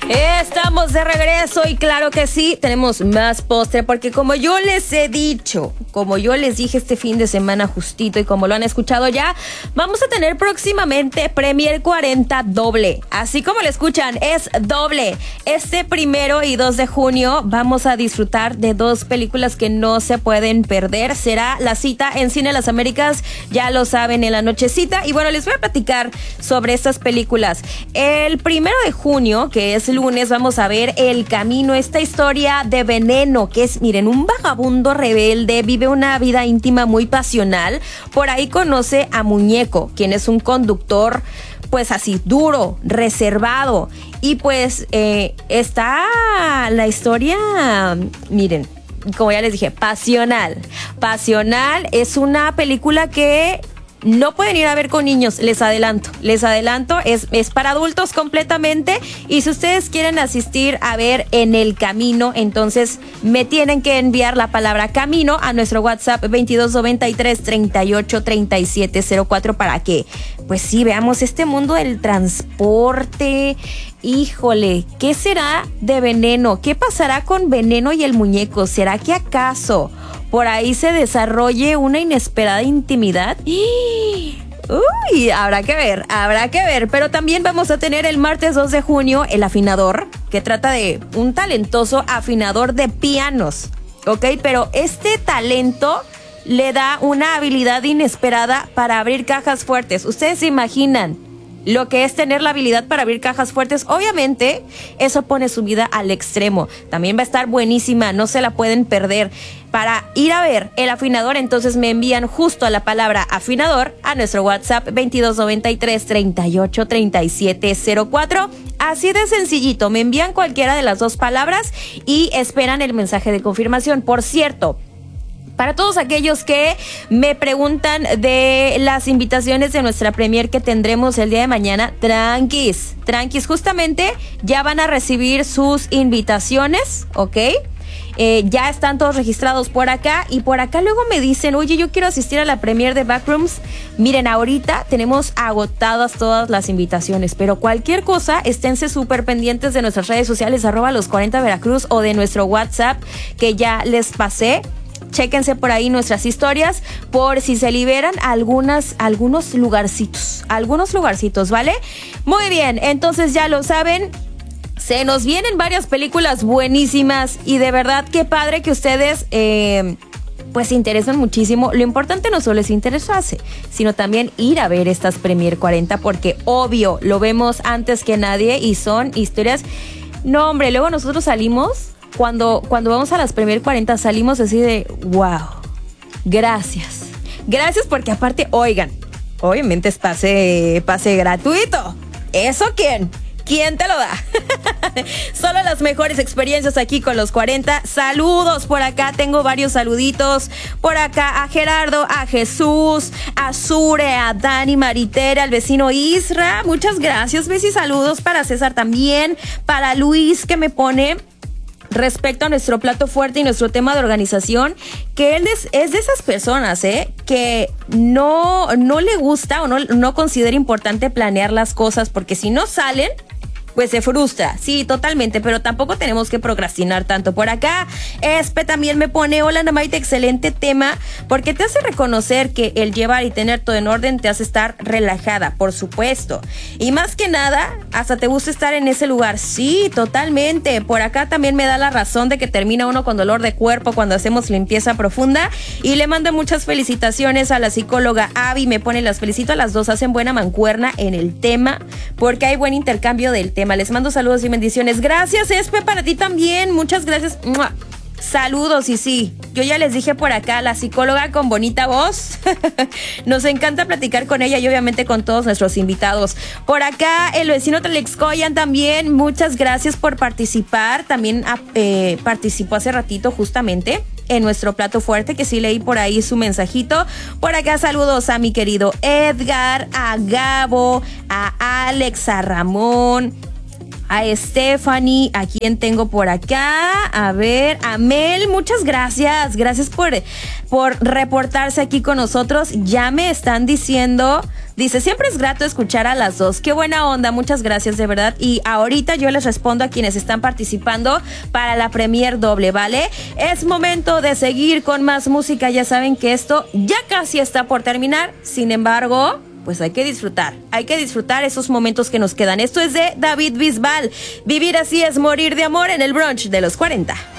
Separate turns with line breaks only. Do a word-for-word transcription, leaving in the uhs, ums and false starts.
Estamos de regreso y claro que sí, tenemos más postre porque como yo les he dicho, como yo les dije este fin de semana justito y como lo han escuchado ya, vamos a tener próximamente Premier cuarenta doble. Así como lo escuchan, es doble. Este primero y dos de junio vamos a disfrutar de dos películas que no se pueden perder. Será la cita en Cine Las Américas, ya lo saben, en la nochecita. Y bueno, les voy a platicar sobre estas películas. El primero de junio, que es lunes, vamos a ver El Camino, esta historia de Veneno, que es, miren, un vagabundo rebelde, vive una vida íntima muy pasional. Por ahí conoce a Muñeco, quien es un conductor, pues así, duro, reservado. Y pues eh, está la historia, miren, como ya les dije, pasional. Pasional es una película que no pueden ir a ver con niños, les adelanto, les adelanto, es, es para adultos completamente. Y si ustedes quieren asistir a ver En el Camino, entonces me tienen que enviar la palabra camino a nuestro WhatsApp veintidós noventa y tres treinta y ocho treinta y siete cero cuatro para que, pues sí, veamos este mundo del transporte. Híjole, ¿qué será de Veneno? ¿Qué pasará con Veneno y el muñeco? ¿Será que acaso por ahí se desarrolle una inesperada intimidad? Uy, habrá que ver, habrá que ver. Pero también vamos a tener el martes dos de junio El Afinador, que trata de un talentoso afinador de pianos, ¿ok? Pero este talento le da una habilidad inesperada para abrir cajas fuertes. ¿Ustedes se imaginan lo que es tener la habilidad para abrir cajas fuertes? Obviamente, eso pone su vida al extremo. También va a estar buenísima, no se la pueden perder. Para ir a ver El Afinador, entonces me envían justo a la palabra afinador a nuestro WhatsApp veintidós noventa y tres treinta y ocho treinta y siete cero cuatro. Así de sencillito, me envían cualquiera de las dos palabras y esperan el mensaje de confirmación. Por cierto, para todos aquellos que me preguntan de las invitaciones de nuestra premier que tendremos el día de mañana, tranquis, tranquis, justamente ya van a recibir sus invitaciones, ¿ok? Eh, ya están todos registrados por acá y por acá luego me dicen, oye, yo quiero asistir a la premier de Backrooms. Miren, ahorita tenemos agotadas todas las invitaciones, pero cualquier cosa, esténse súper pendientes de nuestras redes sociales, arroba los cuarenta Veracruz, o de nuestro WhatsApp que ya les pasé. Chéquense por ahí nuestras historias por si se liberan algunas, algunos lugarcitos, algunos lugarcitos, ¿vale? Muy bien, entonces ya lo saben, se nos vienen varias películas buenísimas y de verdad qué padre que ustedes eh, pues se interesan muchísimo. Lo importante no solo es interesarse, sino también ir a ver estas Premier cuarenta porque obvio, lo vemos antes que nadie y son historias. No, hombre, luego nosotros salimos... Cuando, cuando vamos a las Premier cuarenta salimos así de wow, gracias, gracias porque aparte, oigan, obviamente es pase, pase gratuito. ¿Eso quién? ¿Quién te lo da? Solo las mejores experiencias aquí con los cuarenta. Saludos por acá, tengo varios saluditos. Por acá a Gerardo, a Jesús, a Sure, a Dani, Maritere, al vecino Isra. Muchas gracias, Bessie. Saludos para César también, para Luis que me pone... respecto a nuestro plato fuerte y nuestro tema de organización, que él es, es de esas personas, ¿eh? Que no, no le gusta o no, no considera importante planear las cosas, porque si no salen, pues se frustra. Sí, totalmente, pero tampoco tenemos que procrastinar tanto. Por acá, Espe también me pone, hola Namaite, excelente tema, porque te hace reconocer que el llevar y tener todo en orden te hace estar relajada, por supuesto. Y más que nada, hasta te gusta estar en ese lugar. Sí, totalmente. Por acá también me da la razón de que termina uno con dolor de cuerpo cuando hacemos limpieza profunda. Y le mando muchas felicitaciones a la psicóloga Abby, me pone, las felicito a las dos, hacen buena mancuerna en el tema, porque hay buen intercambio del tema. Les mando saludos y bendiciones. Gracias, Espe, para ti también. Muchas gracias. ¡Mua! Saludos. Y sí, yo ya les dije por acá, la psicóloga con bonita voz. Nos encanta platicar con ella y obviamente con todos nuestros invitados. Por acá, el vecino Telexcoyan también. Muchas gracias por participar. También eh, participó hace ratito justamente en nuestro plato fuerte, que sí leí por ahí su mensajito. Por acá saludos a mi querido Edgar, a Gabo, a Alex, a Ramón, a Stephanie, a quien tengo por acá, a ver, a Mel, muchas gracias, gracias por, por reportarse aquí con nosotros. Ya me están diciendo Dice, siempre es grato escuchar a las dos. Qué buena onda, muchas gracias de verdad. Y ahorita yo les respondo a quienes están participando para la Premier doble, ¿vale? Es momento de seguir con más música. Ya saben que esto ya casi está por terminar. Sin embargo, pues hay que disfrutar. Hay que disfrutar esos momentos que nos quedan. Esto es de David Bisbal. Vivir así es morir de amor en el brunch de los cuarenta.